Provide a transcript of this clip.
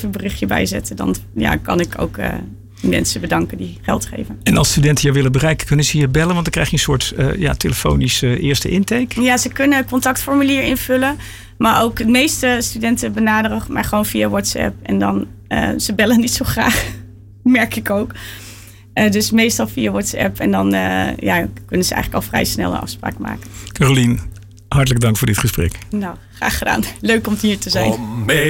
een berichtje bijzetten. Dan kan ik ook mensen bedanken die geld geven. En als studenten je willen bereiken, kunnen ze je bellen? Want dan krijg je een soort telefonisch eerste intake. Ja, ze kunnen een contactformulier invullen. Maar ook de meeste studenten benaderen mij gewoon via WhatsApp. En dan, ze bellen niet zo graag. Merk ik ook. Dus meestal via WhatsApp. En dan kunnen ze eigenlijk al vrij snel een afspraak maken. Carolien, hartelijk dank voor dit gesprek. Nou, graag gedaan. Leuk om hier te zijn.